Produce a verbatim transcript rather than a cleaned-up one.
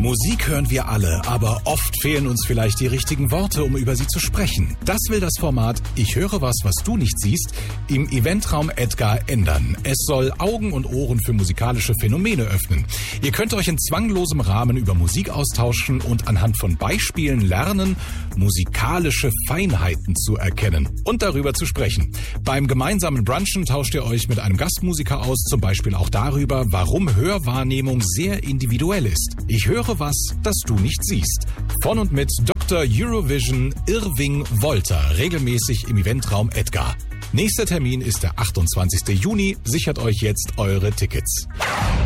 Musik hören wir alle, aber oft fehlen uns vielleicht die richtigen Worte, um über sie zu sprechen. Das will das Format Ich höre was, was du nicht siehst im Eventraum Edgar ändern. Es soll Augen und Ohren für musikalische Phänomene öffnen. Ihr könnt euch in zwanglosem Rahmen über Musik austauschen und anhand von Beispielen lernen, musikalische Feinheiten zu erkennen und darüber zu sprechen. Beim gemeinsamen Brunchen tauscht ihr euch mit einem Gastmusiker aus, zum Beispiel auch darüber, warum Hörwahrnehmung sehr individuell ist. Ich höre was, das du nicht siehst. Von und mit Doktor Eurovision Irving Wolter, regelmäßig im Eventraum Edgar. Nächster Termin ist der achtundzwanzigster Juni. Sichert euch jetzt eure Tickets.